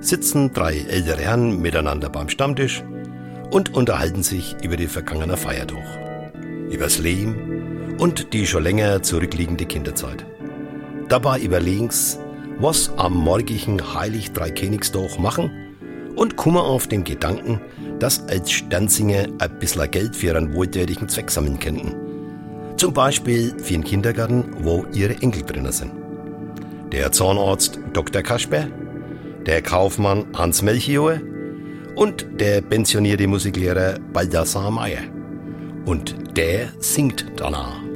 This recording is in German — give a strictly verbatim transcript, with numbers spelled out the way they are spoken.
sitzen drei ältere Herren miteinander beim Stammtisch und unterhalten sich über die vergangene Feiertag, übers Leben und die schon länger zurückliegende Kinderzeit. Dabei überlegen sie, was am morgigen Heilig-Dreikönigstag machen und kommen auf den Gedanken, dass als Sternsinger ein bisschen Geld für einen wohltätigen Zweck sammeln könnten. Zum Beispiel für den Kindergarten, wo ihre Enkel drinnen sind. Der Zahnarzt Doktor Kasper, der Kaufmann Hans Melchior und der pensionierte Musiklehrer Balthasar Meyer. Und der singt danach.